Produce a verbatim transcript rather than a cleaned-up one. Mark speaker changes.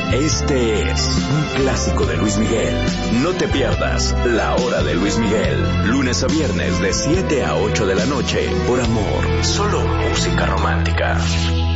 Speaker 1: Este es un clásico de Luis Miguel. No te pierdas La Hora de Luis Miguel. Lunes a viernes de siete a ocho de la noche. Por Amor. Solo música romántica.